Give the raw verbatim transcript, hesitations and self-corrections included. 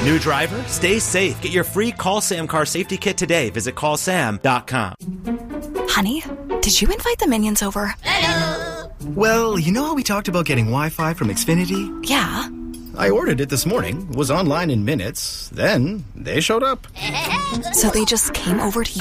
New driver? Stay safe. Get your free Call Sam car safety kit today. Visit call sam dot com. Honey, did you invite the minions over? Hello. Well, you know how we talked about getting Wi-Fi from Xfinity? Yeah. I ordered it this morning, was online in minutes, then they showed up. So they just came over to